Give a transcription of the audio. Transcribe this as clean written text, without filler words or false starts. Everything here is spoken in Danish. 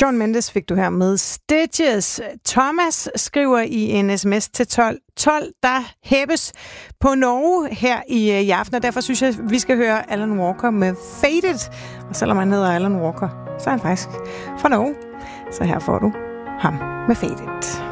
Shawn Mendes fik du her med Stitches. Thomas skriver i en sms til 12, der hæppes på Norge her i aften, og derfor synes jeg, vi skal høre Alan Walker med Faded. Og selvom han hedder Alan Walker, så er han faktisk fra Norge. Så her får du ham med Faded.